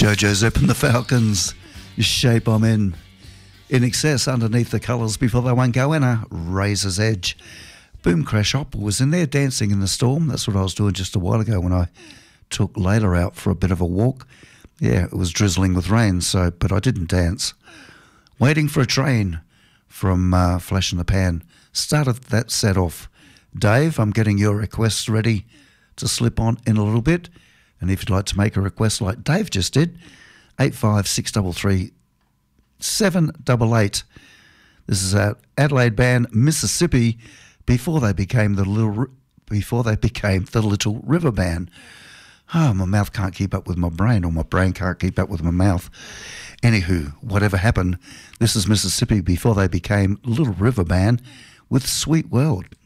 Jojo Zip and the Falcons, Shape I'm In excess underneath the colours before they won't go in a razor's edge. Boom Crash Opera was in there dancing in the storm. That's what I was doing just a while ago when I took Layla out for a bit of a walk. Yeah, it was drizzling with rain, but I didn't dance. Waiting for a Train from Flash in the Pan started that set off. Dave, I'm getting your requests ready to slip on in a little bit. And if you'd like to make a request like Dave just did, 85633 788. This is our Adelaide band Mississippi before they became the Little River Band. Oh, my mouth can't keep up with my brain, or my brain can't keep up with my mouth. Anywho, whatever happened, this is Mississippi before they became Little River Band with Sweet World.